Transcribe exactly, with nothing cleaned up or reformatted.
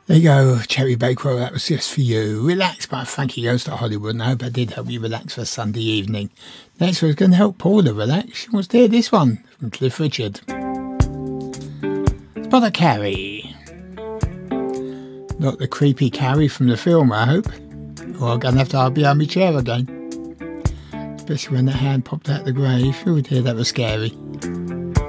There you go, Cherry Bakewell, that was just for you. Relax by Frankie Goes to Hollywood, and I hope I did help you relax for Sunday evening. Next one's going to help Paula relax. She wants to hear this one from Cliff Richard. Spot a Carrie. Not the creepy Carrie from the film, I hope. Or I'm going to have to hide behind my chair again. Especially when the hand popped out the grave. Oh dear, that was scary.